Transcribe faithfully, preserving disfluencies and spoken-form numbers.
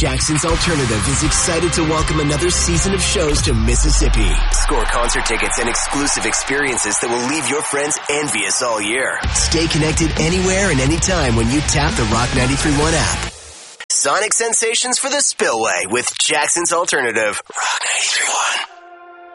Jackson's Alternative is excited to welcome another season of shows to Mississippi. Score concert tickets and exclusive experiences that will leave your friends envious all year. Stay connected anywhere and anytime when you tap the Rock ninety-three point one app. Sonic sensations for the Spillway with Jackson's Alternative. Rock ninety-three point one.